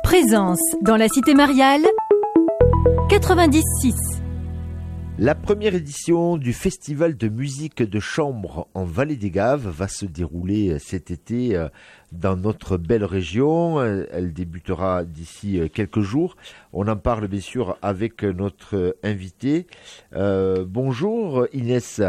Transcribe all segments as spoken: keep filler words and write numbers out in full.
Présence dans la cité mariale quatre-vingt-dix virgule six. La première édition du Festival de musique de chambre en Vallée des Gaves va se dérouler cet été dans notre belle région. Elle débutera d'ici quelques jours. On en parle bien sûr avec notre invité. Euh, bonjour Inès.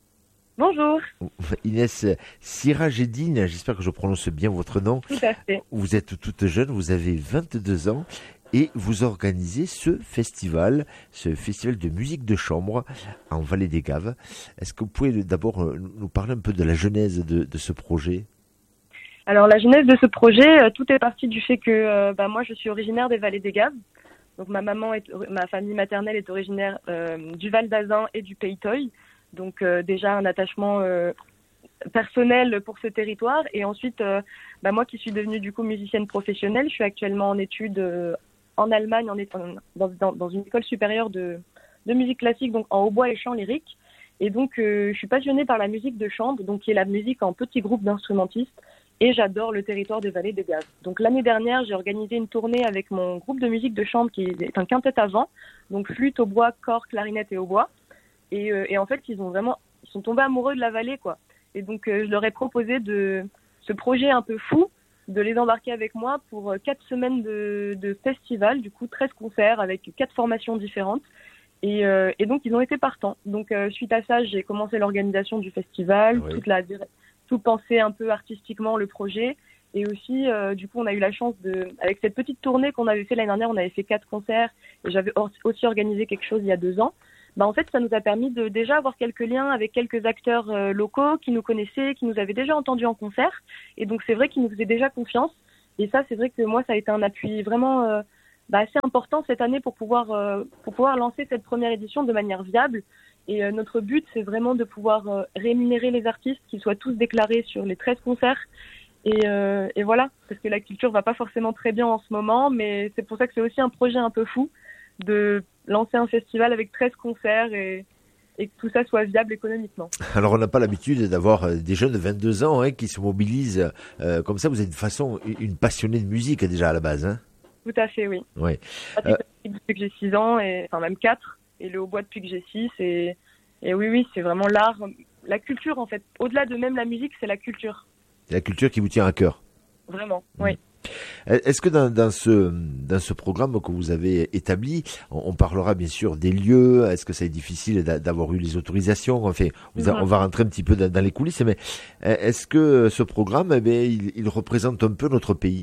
Bonjour. Inès Sirajédine, j'espère que je prononce bien votre nom. Tout à fait. Vous êtes toute jeune, vous avez vingt-deux ans. Et vous organisez ce festival, ce festival de musique de chambre en Vallée des Gaves. Est-ce que vous pouvez d'abord nous parler un peu de la genèse de, de ce projet ? Alors la genèse de ce projet, euh, tout est parti du fait que euh, bah, moi je suis originaire des Vallées des Gaves. Donc ma maman, est, ma famille maternelle est originaire euh, du Val d'Azun et du Pays Toy. Donc euh, déjà un attachement euh, personnel pour ce territoire. Et ensuite, euh, bah, moi qui suis devenue du coup musicienne professionnelle, je suis actuellement en études euh, en Allemagne, en étant dans, dans, dans une école supérieure de, de musique classique, donc en hautbois et chant lyrique. Et donc, euh, je suis passionnée par la musique de chambre, donc qui est la musique en petits groupes d'instrumentistes. Et j'adore le territoire des Vallées des Gaves. Donc l'année dernière, j'ai organisé une tournée avec mon groupe de musique de chambre qui est un quintet à vent, donc flûte, hautbois, cor, clarinette et hautbois. Et, euh, et en fait, ils ont vraiment, ils sont tombés amoureux de la vallée, quoi. Et donc, euh, je leur ai proposé de ce projet un peu fou, de les embarquer avec moi pour quatre semaines de, de festival, du coup treize concerts avec quatre formations différentes. Et, euh, et donc, ils ont été partants. Donc, euh, suite à ça, j'ai commencé l'organisation du festival, Oui. toute la, tout penser un peu artistiquement le projet. Et aussi, euh, du coup, on a eu la chance de, avec cette petite tournée qu'on avait fait l'année dernière, on avait fait quatre concerts et j'avais aussi organisé quelque chose il y a deux ans. Bah, en fait, ça nous a permis de déjà avoir quelques liens avec quelques acteurs euh, locaux qui nous connaissaient, qui nous avaient déjà entendus en concert. Et donc, c'est vrai qu'ils nous faisaient déjà confiance. Et ça, c'est vrai que moi, ça a été un appui vraiment euh, bah, assez important cette année pour pouvoir, euh, pour pouvoir lancer cette première édition de manière viable. Et euh, notre but, c'est vraiment de pouvoir euh, rémunérer les artistes, qu'ils soient tous déclarés sur les treize concerts. Et, euh, et voilà, parce que la culture va pas forcément très bien en ce moment, mais c'est pour ça que c'est aussi un projet un peu fou de lancer un festival avec treize concerts et, et que tout ça soit viable économiquement. Alors on n'a pas l'habitude d'avoir des jeunes de vingt-deux ans hein, qui se mobilisent euh, comme ça. Vous êtes de façon une passionnée de musique déjà à la base. Hein. Tout à fait, oui. Ouais. Euh... Depuis que j'ai six ans, et, enfin même quatre, et le hautbois depuis que j'ai six. Et, et oui, oui, c'est vraiment l'art, la culture en fait. Au-delà de même la musique, c'est la culture. C'est la culture qui vous tient à cœur. Vraiment, mmh. oui. Est-ce que dans, dans, ce, dans ce programme que vous avez établi, on, on parlera bien sûr des lieux, est-ce que ça est difficile d'avoir eu les autorisations, enfin, vous a, mm-hmm. on va rentrer un petit peu dans, dans les coulisses, mais est-ce que ce programme, eh bien, il, il représente un peu notre pays ?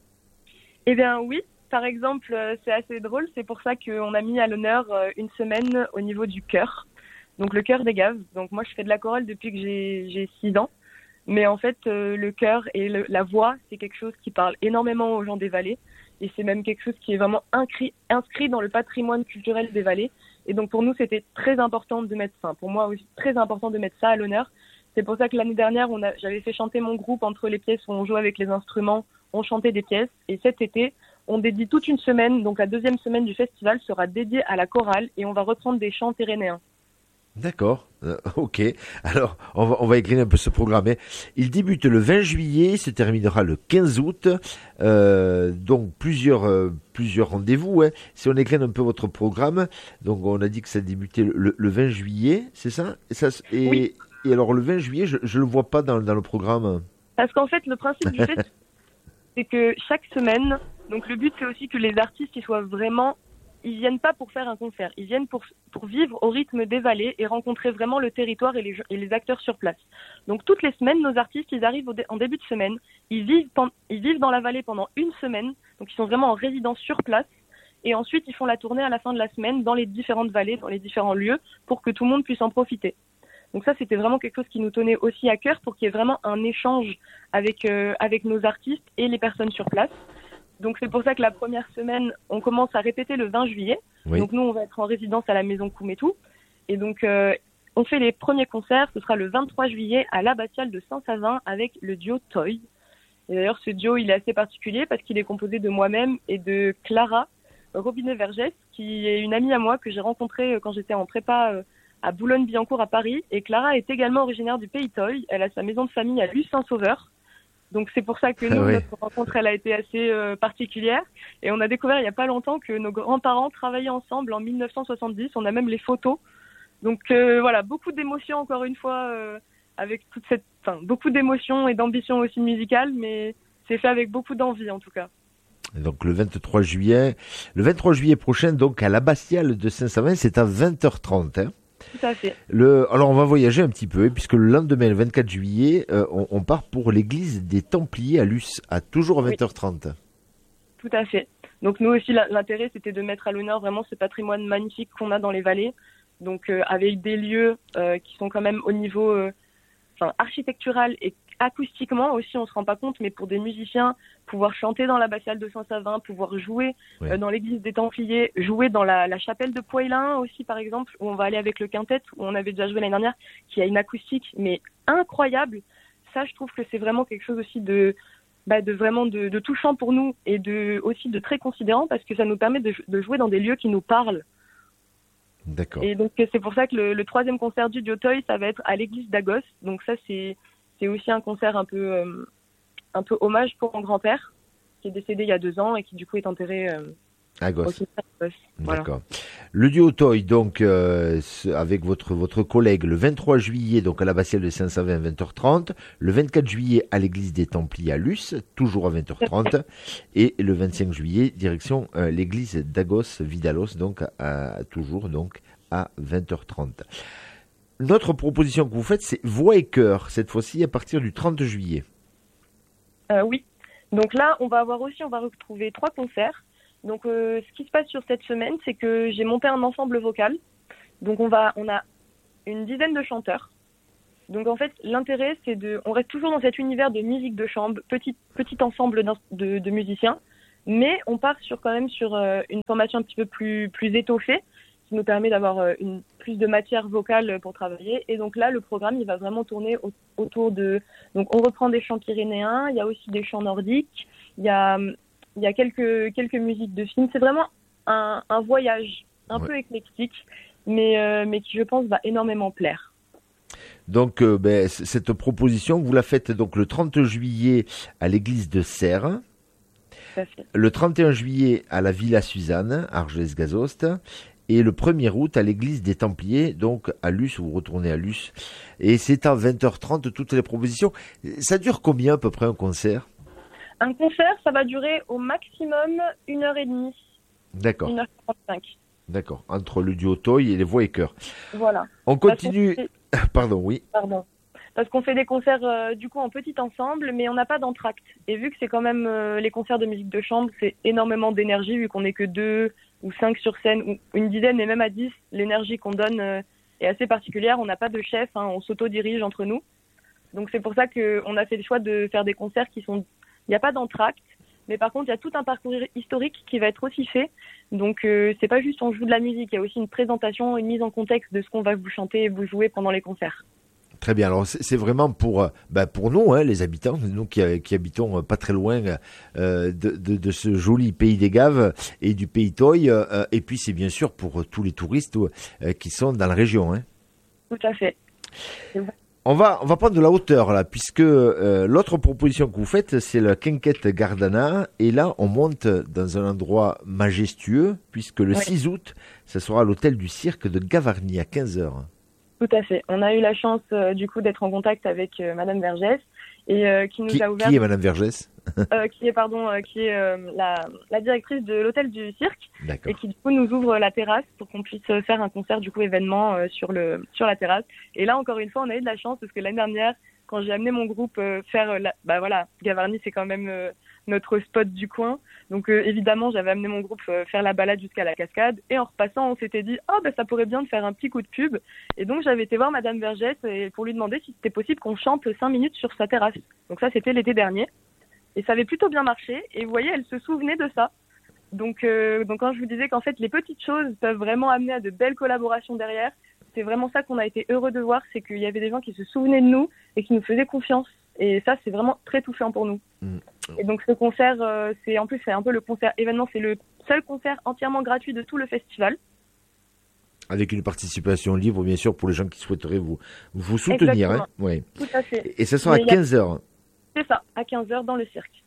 Eh bien oui, par exemple, c'est assez drôle, c'est pour ça qu'on a mis à l'honneur une semaine au niveau du chœur, donc le chœur des Gaves. Donc moi je fais de la chorale depuis que j'ai six ans. Mais en fait, euh, le chœur et le, la voix, c'est quelque chose qui parle énormément aux gens des vallées. Et c'est même quelque chose qui est vraiment inscrit, inscrit dans le patrimoine culturel des vallées. Et donc pour nous, c'était très important de mettre, enfin pour moi aussi, très important de mettre ça à l'honneur. C'est pour ça que l'année dernière, on a, j'avais fait chanter mon groupe entre les pièces où on jouait avec les instruments, on chantait des pièces. Et cet été, on dédie toute une semaine, donc la deuxième semaine du festival sera dédiée à la chorale et on va reprendre des chants pyrénéens. D'accord, euh, ok. Alors, on va, on va écrire un peu ce programme. Il débute le vingt juillet, se terminera le quinze août. Euh, donc, plusieurs, euh, plusieurs rendez-vous. Hein. Si on écrit un peu votre programme, donc on a dit que ça débutait le, le vingt juillet, c'est ça, et, ça et, oui. et alors, le vingt juillet, je ne le vois pas dans, dans le programme. Parce qu'en fait, le principe du fait, c'est que chaque semaine, donc le but, c'est aussi que les artistes ils soient vraiment... Ils viennent pas pour faire un concert, ils viennent pour, pour vivre au rythme des vallées et rencontrer vraiment le territoire et les, et les acteurs sur place. Donc toutes les semaines, nos artistes, ils arrivent au dé, en début de semaine, ils vivent, ils vivent dans la vallée pendant une semaine, donc ils sont vraiment en résidence sur place, et ensuite ils font la tournée à la fin de la semaine dans les différentes vallées, dans les différents lieux, pour que tout le monde puisse en profiter. Donc ça, c'était vraiment quelque chose qui nous tenait aussi à cœur, pour qu'il y ait vraiment un échange avec, euh, avec nos artistes et les personnes sur place. Donc c'est pour ça que la première semaine, on commence à répéter le vingt juillet. Oui. Donc nous, on va être en résidence à la Maison Coumétou. Et donc, euh, on fait les premiers concerts. Ce sera le vingt-trois juillet à l'abbatiale de Saint-Savin avec le duo Toy. Et d'ailleurs, ce duo, il est assez particulier parce qu'il est composé de moi-même et de Clara Robinet-Vergès, qui est une amie à moi que j'ai rencontrée quand j'étais en prépa à Boulogne-Billancourt à Paris. Et Clara est également originaire du Pays Toy. Elle a sa maison de famille à Luce-Saint-Sauveur. Donc c'est pour ça que nous, Ah ouais. notre rencontre, elle a été assez euh, particulière. Et on a découvert il n'y a pas longtemps que nos grands-parents travaillaient ensemble en mille neuf cent soixante-dix. On a même les photos. Donc euh, voilà, beaucoup d'émotions encore une fois, euh, avec toute cette, enfin, beaucoup d'émotions et d'ambition aussi musicale, mais c'est fait avec beaucoup d'envie en tout cas. Donc le vingt-trois juillet, le vingt-trois juillet prochain, donc à l'Abbatiale de Saint-Savin, c'est à vingt heures trente. Hein. Tout à fait. Le, alors on va voyager un petit peu, hein, puisque le lendemain, le vingt-quatre juillet, euh, on, on part pour l'église des Templiers à Luce, à toujours à vingt heures trente. Oui. Tout à fait. Donc nous aussi, l'intérêt, c'était de mettre à l'honneur vraiment ce patrimoine magnifique qu'on a dans les vallées. Donc euh, avec des lieux euh, qui sont quand même au niveau euh, enfin, architectural et acoustiquement aussi, on se rend pas compte, mais pour des musiciens, pouvoir chanter dans l'abbatiale de Saint-Savin, pouvoir jouer Ouais. euh, dans l'église des Templiers, jouer dans la, la chapelle de Poëlin aussi par exemple, où on va aller avec le quintet, où on avait déjà joué l'année dernière, qui a une acoustique mais incroyable. Ça, je trouve que c'est vraiment quelque chose aussi de Bah, de vraiment de, de touchant pour nous et de aussi de très considérant parce que ça nous permet de, de jouer dans des lieux qui nous parlent. D'accord. Et donc c'est pour ça que le, le troisième concert du Diotoy, ça va être à l'église d'Agos. Donc ça c'est c'est aussi un concert un peu euh, un peu hommage pour mon grand-père qui est décédé il y a deux ans et qui du coup est enterré euh, À au Gosse. cimetière d'Agos. Voilà. D'accord. Le duo Toy, donc, euh, ce- avec votre, votre collègue, le vingt-trois juillet, donc, à l'abbatiale de Saint-Savin, à vingt heures trente, le vingt-quatre juillet, à l'église des Templiers à Luce, toujours à vingt heures trente, et le vingt-cinq juillet, direction euh, l'église d'Agos Vidalos, donc, à, toujours, donc, à vingt heures trente. Notre proposition que vous faites, c'est voix et chœur, cette fois-ci, à partir du trente juillet. Euh, oui. Donc là, on va avoir aussi, on va retrouver trois concerts. Donc, euh, ce qui se passe sur cette semaine, c'est que j'ai monté un ensemble vocal. Donc, on va, on a une dizaine de chanteurs. Donc, en fait, l'intérêt, c'est de, on reste toujours dans cet univers de musique de chambre, petit, petit ensemble de, de musiciens, mais on part sur quand même sur euh, une formation un petit peu plus, plus étoffée, qui nous permet d'avoir euh, une plus de matière vocale pour travailler. Et donc là, le programme, il va vraiment tourner au, autour de, donc on reprend des chants pyrénéens, il y a aussi des chants nordiques, il y a Il y a quelques, quelques musiques de films. C'est vraiment un, un voyage un Ouais. peu éclectique, mais, euh, mais qui, je pense, va énormément plaire. Donc, euh, ben, c- cette proposition, vous la faites donc le trente juillet à l'église de Serres, Tout à fait. le trente et un juillet à la Villa Suzanne, Argelès-Gazost, et le premier août à l'église des Templiers, donc à Luce, vous retournez à Luce. Et c'est à vingt heures trente, toutes les propositions. Ça dure combien à peu près un concert? Un concert, ça va durer au maximum une heure et demie, D'accord, une heure quarante-cinq. d'accord. Entre le duo Toy et les voix et chœurs. Voilà. On Parce qu'on continue. fait- Pardon, oui. Pardon. Parce qu'on fait des concerts euh, du coup en petit ensemble, mais on n'a pas d'entracte. Et vu que c'est quand même euh, les concerts de musique de chambre, c'est énormément d'énergie vu qu'on n'est que deux ou cinq sur scène ou une dizaine et même à dix, l'énergie qu'on donne euh, est assez particulière. On n'a pas de chef, hein, on s'auto-dirige entre nous. Donc c'est pour ça qu'on a fait le choix de faire des concerts qui sont, il n'y a pas d'entracte, mais par contre il y a tout un parcours historique qui va être aussi fait. Donc euh, c'est pas juste on joue de la musique, il y a aussi une présentation, une mise en contexte de ce qu'on va vous chanter et vous jouer pendant les concerts. Très bien. Alors c'est c'est vraiment pour euh, bah, pour nous, hein, les habitants, nous qui, euh, qui habitons euh, pas très loin euh, de, de, de ce joli pays des Gaves et du pays Toy. Euh, et puis c'est bien sûr pour euh, tous les touristes euh, qui sont dans la région. Hein. Tout à fait. On va on va prendre de la hauteur là, puisque euh, l'autre proposition que vous faites, c'est la Quinquette Gardana, et là on monte dans un endroit majestueux, puisque le Ouais. six août, ce sera à l'hôtel du cirque de Gavarnie à quinze heures. Tout à fait. On a eu la chance euh, du coup d'être en contact avec euh, Madame Vergès et euh, qui nous Qui, a ouvert, qui est Madame Vergès? euh, qui est pardon, euh, qui est euh, la, la directrice de l'hôtel du cirque D'accord. et qui du coup nous ouvre la terrasse pour qu'on puisse euh, faire un concert du coup événement euh, sur le sur la terrasse. Et là encore une fois, on a eu de la chance parce que l'année dernière, quand j'ai amené mon groupe euh, faire euh, la, bah voilà, Gavarnie c'est quand même euh, notre spot du coin. Donc euh, évidemment, j'avais amené mon groupe euh, faire la balade jusqu'à la cascade et en repassant, on s'était dit "Oh bah ça pourrait bien de faire un petit coup de pub." Et donc j'avais été voir Madame Vergès et pour lui demander si c'était possible qu'on chante cinq minutes sur sa terrasse. Donc ça c'était l'été dernier et ça avait plutôt bien marché et vous voyez, elle se souvenait de ça. Donc euh, donc quand je vous disais qu'en fait les petites choses peuvent vraiment amener à de belles collaborations derrière, c'est vraiment ça qu'on a été heureux de voir, c'est qu'il y avait des gens qui se souvenaient de nous et qui nous faisaient confiance. Et ça, c'est vraiment très touchant pour nous. Mmh. Et donc, ce concert, euh, c'est en plus, c'est un peu le concert événement. C'est le seul concert entièrement gratuit de tout le festival. Avec une participation libre, bien sûr, pour les gens qui souhaiteraient vous, vous soutenir. Hein. Ouais. Tout à fait. Et ce sera Mais à il y a- quinze heures. C'est ça, à quinze heures dans le cirque.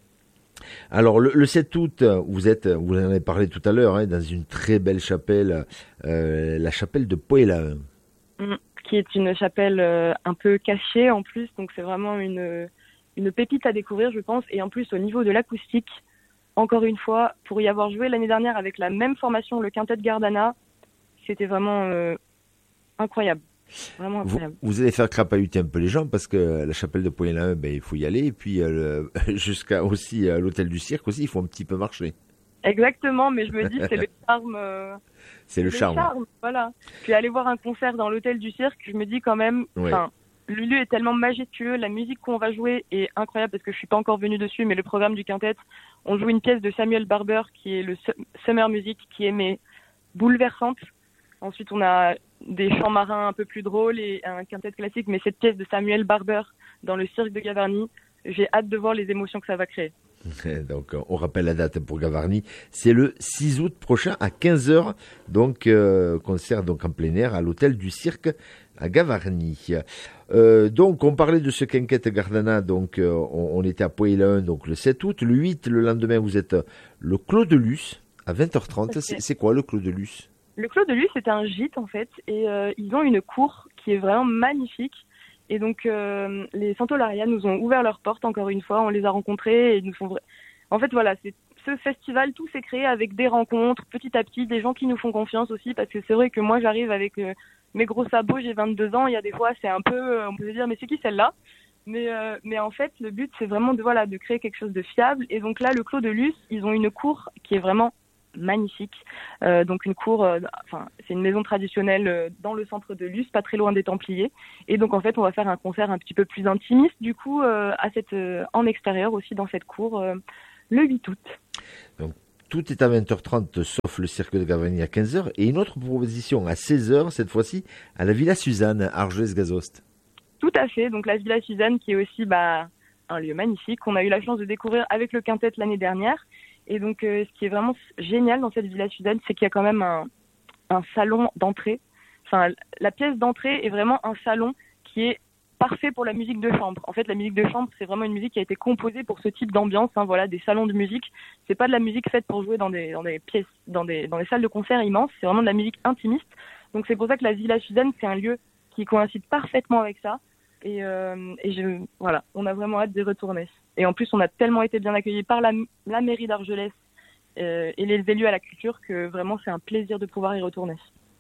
Alors le, le sept août, vous êtes, vous en avez parlé tout à l'heure, hein, dans une très belle chapelle, euh, la chapelle de Poëlain. Mmh, qui est une chapelle euh, un peu cachée en plus, donc c'est vraiment une, une pépite à découvrir, je pense. Et en plus, au niveau de l'acoustique, encore une fois, pour y avoir joué l'année dernière avec la même formation, le quintet de Gardana, c'était vraiment euh, incroyable. Vraiment incroyable. Vous, vous allez faire crapahuter un peu les gens parce que la chapelle de Poëlain, ben, il faut y aller. Et puis euh, jusqu'à aussi à l'hôtel du cirque aussi, il faut un petit peu marcher. Exactement, mais je me dis c'est le charme. Euh, c'est le, le charme. charme. Voilà. Puis aller voir un concert dans l'hôtel du cirque, je me dis quand même, ouais. Le lieu est tellement majestueux, la musique qu'on va jouer est incroyable parce que je suis pas encore venue dessus, mais le programme du quintet, on joue une pièce de Samuel Barber qui est le Summer Music, qui est mais bouleversante. Ensuite, on a des chants marins un peu plus drôles et un quintet classique, mais cette pièce de Samuel Barber dans le cirque de Gavarnie, j'ai hâte de voir les émotions que ça va créer. Donc, on rappelle la date pour Gavarnie, c'est le six août prochain à quinze heures, donc euh, concert donc en plein air à l'hôtel du cirque à Gavarnie. Euh, donc, on parlait de ce quinquet Gardana, donc euh, on, on était à Poëlain donc le sept août, le huit, le lendemain, vous êtes le Clos de Luce à vingt heures trente. C'est, c'est quoi le Clos de Luce? Le Clos de Luce, c'est un gîte en fait, et euh, ils ont une cour qui est vraiment magnifique. Et donc, euh, les Santolaria nous ont ouvert leurs portes, encore une fois, on les a rencontrés et ils nous font... En fait, voilà, c'est ce festival, tout s'est créé avec des rencontres, petit à petit, des gens qui nous font confiance aussi, parce que c'est vrai que moi, j'arrive avec euh, mes gros sabots, j'ai vingt-deux ans, il y a des fois, c'est un peu, euh, on peut se dire, mais c'est qui celle-là? Mais, euh, mais en fait, le but, c'est vraiment de, voilà, de créer quelque chose de fiable. Et donc là, le Clos de Luce, ils ont une cour qui est vraiment magnifique. Euh, donc une cour, euh, enfin c'est une maison traditionnelle euh, dans le centre de Luce, pas très loin des Templiers. Et donc en fait on va faire un concert un petit peu plus intimiste du coup euh, à cette, euh, en extérieur aussi dans cette cour euh, le huit août. Donc tout est à vingt heures trente sauf le cirque de Gavarnie à quinze heures et une autre proposition à seize heures cette fois-ci à la Villa Suzanne à Argelès-Gazost. Tout à fait, donc la Villa Suzanne qui est aussi bah, un lieu magnifique qu'on a eu la chance de découvrir avec le quintet l'année dernière. Et donc, euh, ce qui est vraiment génial dans cette Villa Suzanne, c'est qu'il y a quand même un, un salon d'entrée. Enfin, la pièce d'entrée est vraiment un salon qui est parfait pour la musique de chambre. En fait, la musique de chambre, c'est vraiment une musique qui a été composée pour ce type d'ambiance. Hein, voilà, des salons de musique. C'est pas de la musique faite pour jouer dans des, dans des pièces, dans des, dans des salles de concert immenses. C'est vraiment de la musique intimiste. Donc, c'est pour ça que la Villa Suzanne, c'est un lieu qui coïncide parfaitement avec ça. Et, euh, et je, voilà, on a vraiment hâte d'y retourner. Et en plus, on a tellement été bien accueillis par la, la mairie d'Argelès euh, et les élus à la culture que vraiment c'est un plaisir de pouvoir y retourner.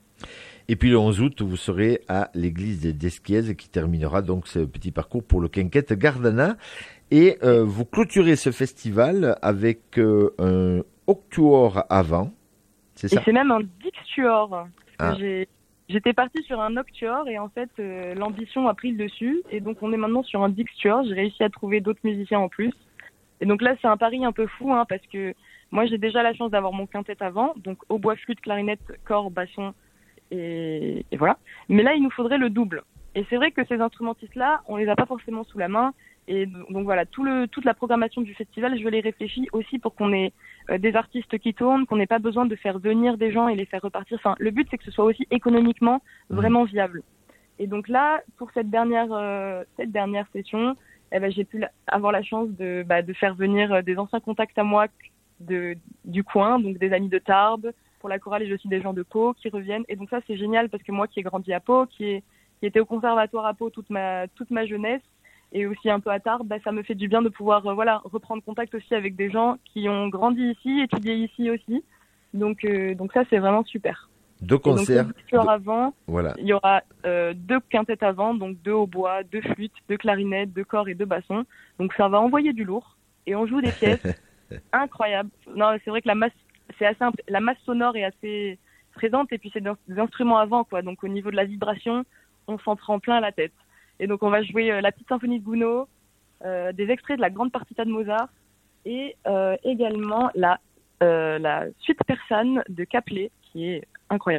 Et puis le onze août, vous serez à l'église d'Esquiez qui terminera donc ce petit parcours pour le quinquet Gardana. Et euh, vous clôturez ce festival avec euh, un octuor avant, c'est ça? Et c'est même un dixtuor. Parce ah. que j'ai... J'étais partie sur un octuor et en fait euh, l'ambition a pris le dessus et donc on est maintenant sur un dixtuor. J'ai réussi à trouver d'autres musiciens en plus et donc là c'est un pari un peu fou hein, parce que moi j'ai déjà la chance d'avoir mon quintet avant, donc hautbois, flûte, clarinette, cor, basson et... et voilà. Mais là il nous faudrait le double et c'est vrai que ces instrumentistes là on les a pas forcément sous la main. Et donc voilà, tout le, toute la programmation du festival, je l'ai réfléchi aussi pour qu'on ait euh, des artistes qui tournent, qu'on n'ait pas besoin de faire venir des gens et les faire repartir. Enfin, le but, c'est que ce soit aussi économiquement vraiment viable. Et donc là, pour cette dernière, euh, cette dernière session, eh ben, j'ai pu avoir la chance de, bah, de faire venir des anciens contacts à moi de, du coin, donc des amis de Tarbes. Pour la chorale, j'ai aussi des gens de Pau qui reviennent. Et donc ça, c'est génial parce que moi qui ai grandi à Pau, qui, est, qui était au conservatoire à Pau toute ma, toute ma jeunesse, et aussi un peu à Tarbes, bah, ça me fait du bien de pouvoir euh, voilà, reprendre contact aussi avec des gens qui ont grandi ici, étudié ici aussi. Donc, euh, donc ça, c'est vraiment super. Deux concerts. Donc, deux de... avant, voilà. Il y aura euh, deux quintettes avant, donc deux hautbois, deux flûtes, deux clarinettes, deux corps et deux bassons. Donc ça va envoyer du lourd. Et on joue des pièces incroyables. Non, c'est vrai que la masse, c'est assez imp... la masse sonore est assez présente et puis c'est des instruments avant, quoi. Donc au niveau de la vibration, on s'en prend plein la tête. Et donc, on va jouer euh, la petite symphonie de Gounod, euh, des extraits de la grande partita de Mozart et euh, également la, euh, la suite persane de Caplet, qui est incroyable.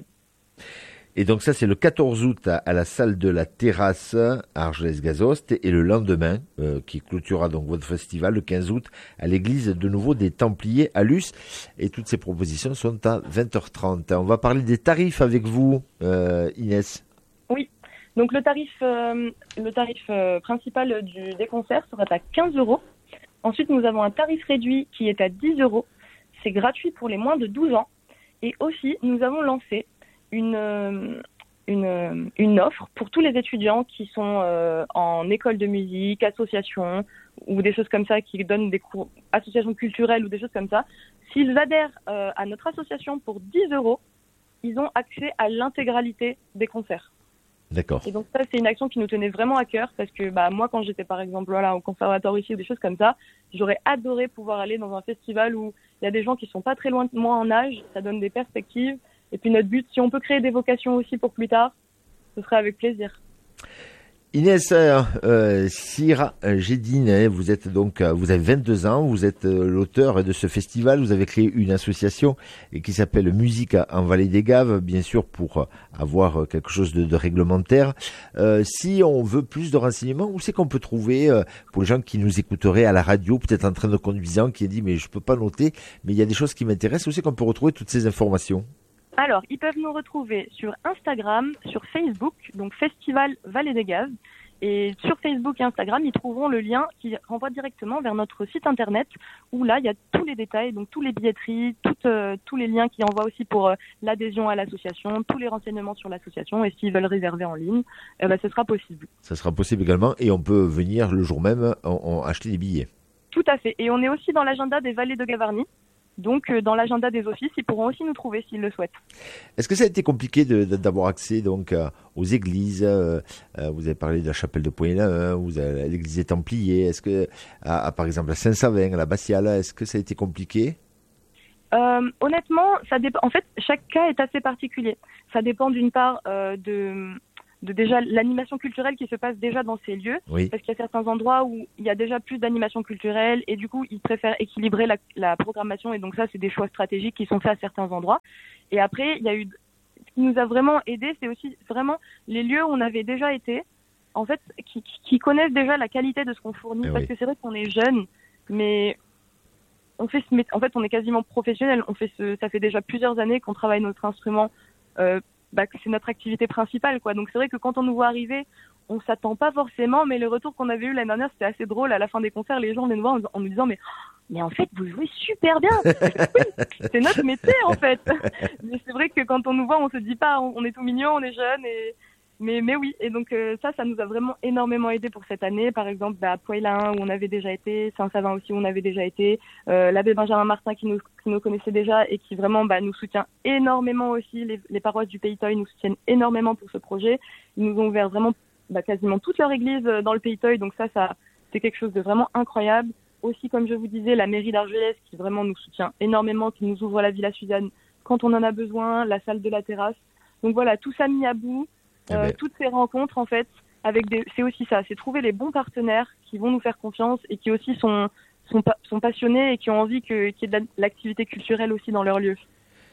Et donc, ça, c'est le quatorze août à, à la salle de la Terrasse à Argelès-Gazost et le lendemain, euh, qui clôturera donc votre festival, le quinze août, à l'église de nouveau des Templiers à Luce. Et toutes ces propositions sont à vingt heures trente. On va parler des tarifs avec vous, euh, Inès. Oui. Donc le tarif, euh, le tarif euh, principal du, des concerts sera à quinze euros. Ensuite, nous avons un tarif réduit qui est à dix euros. C'est gratuit pour les moins de douze ans. Et aussi, nous avons lancé une, euh, une, une offre pour tous les étudiants qui sont euh, en école de musique, association ou des choses comme ça, qui donnent des cours, associations culturelles ou des choses comme ça. S'ils adhèrent euh, à notre association pour dix euros, ils ont accès à l'intégralité des concerts. D'accord. Et donc ça, c'est une action qui nous tenait vraiment à cœur parce que bah, moi, quand j'étais par exemple voilà, au conservatoire ici ou des choses comme ça, j'aurais adoré pouvoir aller dans un festival où il y a des gens qui sont pas très loin de moi en âge, ça donne des perspectives. Et puis notre but, si on peut créer des vocations aussi pour plus tard, ce serait avec plaisir. Inès euh, Sirajidine, vous êtes donc, vous avez vingt-deux ans, vous êtes euh, l'auteur de ce festival, vous avez créé une association qui s'appelle Musique en Vallée des Gaves, bien sûr pour avoir quelque chose de, de réglementaire. Euh, si on veut plus de renseignements, où c'est qu'on peut trouver, euh, pour les gens qui nous écouteraient à la radio, peut-être en train de conduisant, qui a dit mais je peux pas noter, mais il y a des choses qui m'intéressent, où c'est qu'on peut retrouver toutes ces informations? Alors, ils peuvent nous retrouver sur Instagram, sur Facebook, donc Festival Vallée des Gaves. Et sur Facebook et Instagram, ils trouveront le lien qui renvoie directement vers notre site internet où là, il y a tous les détails, donc tous les billetteries, toutes, euh, tous les liens qui envoient aussi pour euh, l'adhésion à l'association, tous les renseignements sur l'association. Et s'ils veulent réserver en ligne, eh ben, ce sera possible. Ça sera possible également et on peut venir le jour même en, en acheter des billets. Tout à fait. Et on est aussi dans l'agenda des Vallées de Gavarnie. Donc, euh, dans l'agenda des offices, ils pourront aussi nous trouver s'ils le souhaitent. Est-ce que ça a été compliqué de, de, d'avoir accès donc euh, aux églises euh, euh, Vous avez parlé de la chapelle de Poigny-l'Ain, vous avez l'église des Templiers. Est-ce que, à, à, par exemple, à Saint-Savin, à la Bastiale, est-ce que ça a été compliqué? euh, Honnêtement, ça dépend. En fait, chaque cas est assez particulier. Ça dépend d'une part euh, de de déjà l'animation culturelle qui se passe déjà dans ces lieux, oui. Parce qu'il y a certains endroits où il y a déjà plus d'animation culturelle et du coup ils préfèrent équilibrer la, la programmation et donc ça c'est des choix stratégiques qui sont faits à certains endroits. Et après il y a eu, ce qui nous a vraiment aidé, c'est aussi vraiment les lieux où on avait déjà été, en fait qui, qui connaissent déjà la qualité de ce qu'on fournit, eh parce oui. que c'est vrai qu'on est jeunes, mais on fait ce, en fait on est quasiment professionnel, on fait ce, ça fait déjà plusieurs années qu'on travaille notre instrument. Euh, Bah, que c'est notre activité principale, quoi. Donc c'est vrai que quand on nous voit arriver, on s'attend pas forcément, mais le retour qu'on avait eu l'année dernière, c'était assez drôle. À la fin des concerts, les gens venaient nous voir en, en nous disant mais, mais en fait, vous jouez super bien. Oui, c'est notre métier en fait. Mais c'est vrai que quand on nous voit, on se dit pas, on, on est tout mignon, on est jeune et mais mais oui. Et donc euh, ça, ça nous a vraiment énormément aidé pour cette année. Par exemple, bah, à Poigny-l'Ain où on avait déjà été, Saint-Savin aussi où on avait déjà été, euh, l'abbé Benjamin Martin qui nous qui nous connaissait déjà et qui vraiment bah, nous soutient énormément aussi. Les, les paroisses du Pays Toy nous soutiennent énormément pour ce projet. Ils nous ont ouvert vraiment bah, quasiment toute leur église dans le Pays Toy. Donc ça, ça c'est quelque chose de vraiment incroyable. Aussi, comme je vous disais, la mairie d'Argelès qui vraiment nous soutient énormément, qui nous ouvre la Villa Suzanne quand on en a besoin, la salle de la terrasse. Donc voilà, tout ça mis à bout. Euh, toutes ces rencontres en fait avec des, c'est aussi ça, c'est trouver les bons partenaires qui vont nous faire confiance et qui aussi sont sont, sont passionnés et qui ont envie que, qu'il y ait de l'activité culturelle aussi dans leur lieu.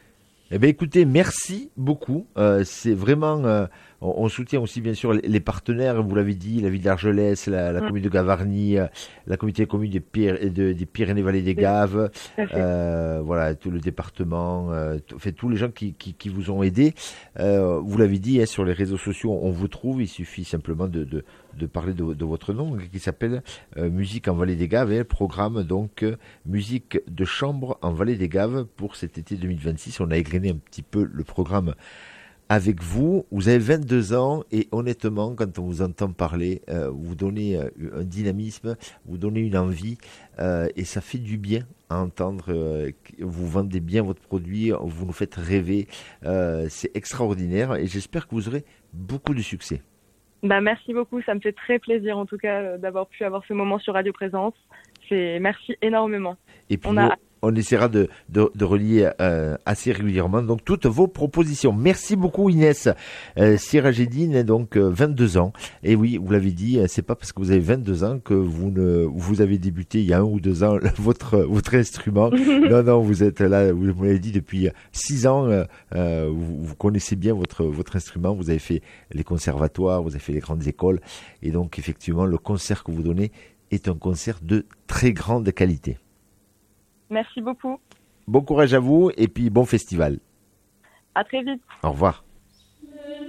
Eh bien, écoutez, merci beaucoup. Euh, c'est vraiment, euh, on, on soutient aussi bien sûr les, les partenaires. Vous l'avez dit, la ville d'Argelès, la, la mmh. commune de Gavarnie, euh, la communauté commune des, Pyr- de, des Pyrénées-Vallées des Gaves, euh, voilà, tout le département, euh, tout, fait tous les gens qui, qui, qui vous ont aidé. Euh, vous l'avez dit, hein, sur les réseaux sociaux, on vous trouve. Il suffit simplement de, de, de parler de, de votre nom, qui s'appelle euh, Musique en Vallée des Gaves, et le programme donc euh, musique de chambre en Vallée des Gaves pour cet été deux mille vingt-six. On a égrené un petit peu le programme avec vous. Vous avez vingt-deux ans et honnêtement, quand on vous entend parler, euh, vous donnez euh, un dynamisme, vous donnez une envie euh, et ça fait du bien à entendre. Euh, vous vendez bien votre produit, vous nous faites rêver. Euh, c'est extraordinaire et j'espère que vous aurez beaucoup de succès. Bah, merci beaucoup, ça me fait très plaisir en tout cas d'avoir pu avoir ce moment sur Radio Présence. C'est merci énormément. Et puis on, nous, a... on essaiera de, de, de relier euh, assez régulièrement donc toutes vos propositions. Merci beaucoup Inès euh, Sirajidine, donc euh, vingt-deux ans. Et oui, vous l'avez dit, c'est pas parce que vous avez vingt-deux ans que vous ne vous avez débuté il y a un ou deux ans votre votre instrument. non non, vous êtes là, vous m'avez dit depuis six ans. Euh, vous, vous connaissez bien votre votre instrument. Vous avez fait les conservatoires, vous avez fait les grandes écoles, et donc effectivement le concert que vous donnez est un concert de très grande qualité. Merci beaucoup. Bon courage à vous et puis bon festival. À très vite. Au revoir.